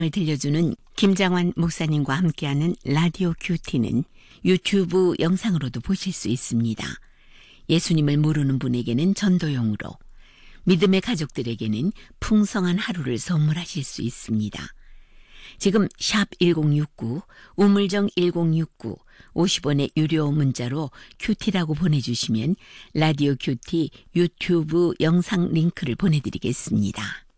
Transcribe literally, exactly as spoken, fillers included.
들려주는 김장환 목사님과 함께하는 라디오 큐티는 유튜브 영상으로도 보실 수 있습니다. 예수님을 모르는 분에게는 전도용으로, 믿음의 가족들에게는 풍성한 하루를 선물하실 수 있습니다. 지금 샵 일공육구, 우물정 일공육구, 오십 원의 유료 문자로 큐티라고 보내주시면 라디오 큐티 유튜브 영상 링크를 보내드리겠습니다.